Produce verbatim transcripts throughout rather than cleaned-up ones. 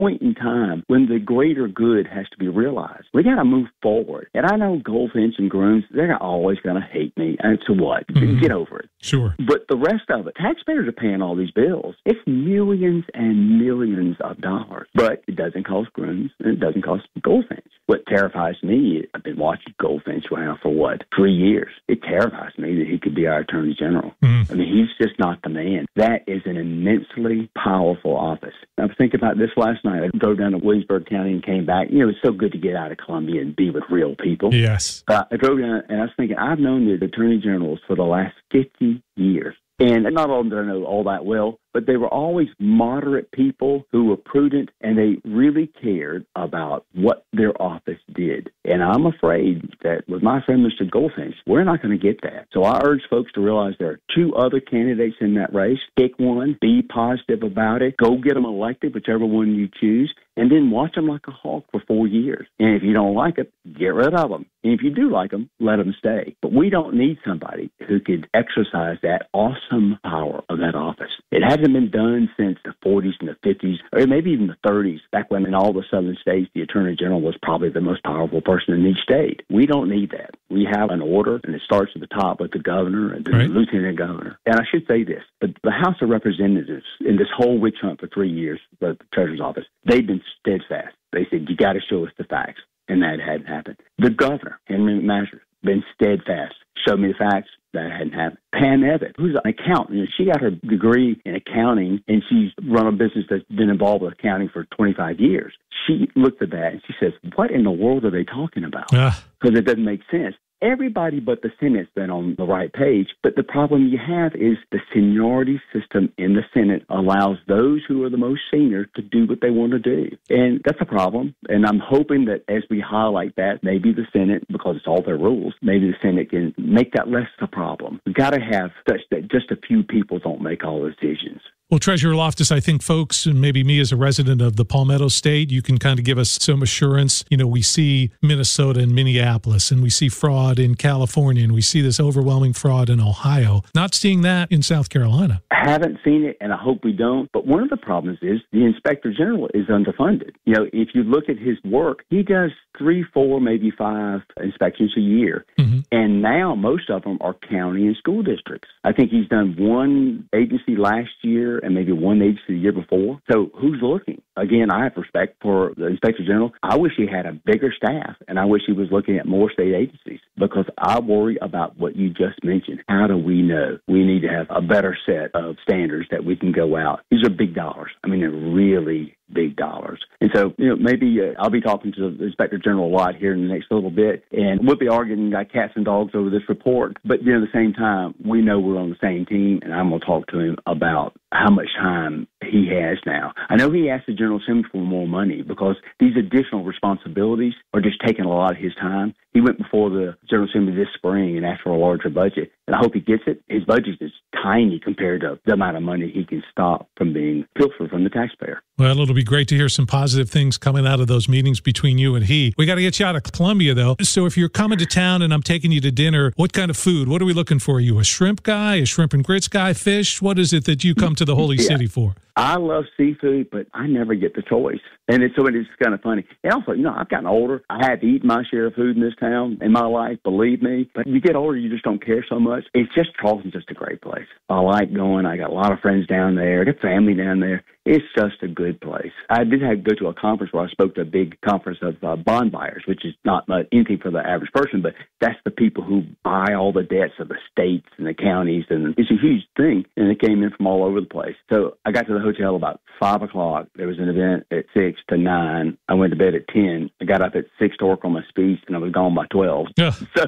point in time when the greater good has to be realized. We got to move forward. And I know Goldfinch and Grooms, they're always going to hate me. And so what? Mm-hmm. Get over it. Sure. But the rest of it, taxpayers are paying all these bills. It's millions and millions of dollars. But it doesn't cost Grooms and it doesn't cost Goldfinch. What terrifies me, I've been watching Goldfinch now for what, three years. It terrifies me that he could be our Attorney General. Mm-hmm. I mean, he's just not the man. That is an immensely powerful office. I was thinking about this last night. I drove down to Williamsburg County and came back. You know, it's so good to get out of Columbia and be with real people. Yes. Uh, I drove down and I was thinking, I've known the Attorney Generals for the last fifty years. And not all of them that I know all that well, but they were always moderate people who were prudent, and they really cared about what their office did. And I'm afraid that with my friend Mister Goldfinch, we're not going to get that. So I urge folks to realize there are two other candidates in that race. Pick one, be positive about it, go get them elected, whichever one you choose, and then watch them like a hawk for four years. And if you don't like it, get rid of them. And if you do like them, let them stay. But we don't need somebody who could exercise that awesome power of that office. It hasn't been done since the forties and the fifties, or maybe even the thirties, back when in all the southern states, the Attorney General was probably the most powerful person in each state. We don't need that. We have an order, and it starts at the top with the governor and the right. lieutenant governor. And I should say this, but the House of Representatives, in this whole witch hunt for three years, the Treasurer's office, they've been steadfast. They said, you got to show us the facts. And that hadn't happened. The governor, Henry McMaster, been steadfast. Showed me the facts. That hadn't happened. Pam Evitt, who's an accountant, you know, she got her degree in accounting, and she's run a business that's been involved with accounting for twenty-five years. She looked at that, and she says, what in the world are they talking about? Because uh. it doesn't make sense. Everybody but the Senate's been on the right page, but the problem you have is the seniority system in the Senate allows those who are the most senior to do what they want to do. And that's a problem, and I'm hoping that as we highlight that, maybe the Senate, because it's all their rules, maybe the Senate can make that less a problem. We've got to have such that just a few people don't make all the decisions. Well, Treasurer Loftus, I think folks, and maybe me as a resident of the Palmetto State, you can kind of give us some assurance. You know, we see Minnesota and Minneapolis, and we see fraud in California, and we see this overwhelming fraud in Ohio. Not seeing that in South Carolina. I haven't seen it, and I hope we don't. But one of the problems is the Inspector General is underfunded. You know, if you look at his work, he does three, four, maybe five inspections a year. Mm-hmm. And now most of them are county and school districts. I think he's done one agency last year and maybe one agency the year before. So who's looking? Again, I have respect for the Inspector General. I wish he had a bigger staff, and I wish he was looking at more state agencies, because I worry about what you just mentioned. How do we know? We need to have a better set of standards that we can go out. These are big dollars. I mean, they're really big dollars. And so, you know, maybe uh, I'll be talking to the Inspector General a lot here in the next little bit, and we'll be arguing like cats and dogs over this report. But, you know, at the same time, we know we're on the same team, and I'm going to talk to him about how much time he has now. I know he asked the General Assembly for more money because these additional responsibilities are just taking a lot of his time. He went before the General Assembly this spring and asked for a larger budget, and I hope he gets it. His budget is tiny compared to the amount of money he can stop from being pilfered from the taxpayer. Well, it'll be great to hear some positive things coming out of those meetings between you and he. We got to get you out of Columbia, though. So if you're coming to town and I'm taking you to dinner, what kind of food? What are we looking for? Are you a shrimp guy, a shrimp and grits guy, fish? What is it that you come to the Holy yeah. City for? I love seafood, but I never get the choice. And it's, so it's kind of funny. And also, you know, I've gotten older. I have eaten my share of food in this town in my life, believe me. But you get older, you just don't care so much. It's just, Charleston's just a great place. I like going. I got a lot of friends down there. I got family down there. It's just a good place. I did have to go to a conference where I spoke to a big conference of uh, bond buyers, which is not much, anything for the average person, but that's the people who buy all the debts of the states and the counties, and it's a huge thing, and it came in from all over the place. So I got to the hotel about five o'clock. There was an event at six to nine. I went to bed at ten. I got up at six to work on my speech, and I was gone by twelve. Yeah. So,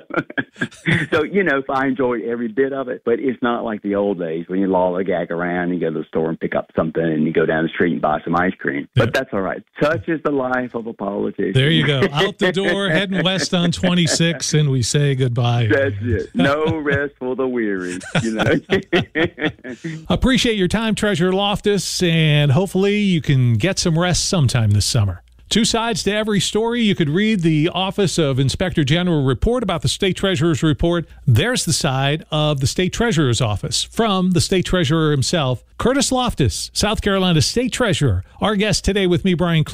so, you know, I enjoyed every bit of it, but it's not like the old days when you lollygag around, you go to the store and pick up something, and you go down the street and buy some ice cream. But yep. that's all right. Such is the life of a politician. There you go. Out the door, heading west on twenty-six, and we say goodbye. That's it. No rest for the weary, you know. Appreciate your time, Treasurer Loftus, and hopefully you can get some rest sometime this summer. Two sides to every story. You could read the Office of Inspector General report about the State Treasurer's report. There's the side of the State Treasurer's office from the State Treasurer himself, Curtis Loftus, South Carolina State Treasurer. Our guest today with me, Brian